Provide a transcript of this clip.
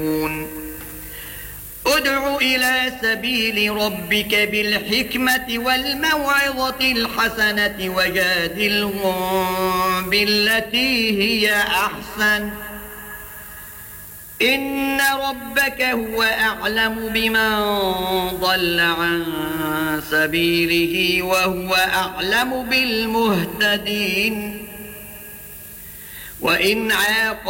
ادع إلى سبيل ربك بالحكمة والموعظة الحسنة وجادلهم بالتي هي أحسن إن ربك هو أعلم بمن ضل عن سبيله وهو أعلم بالمهتدين وإن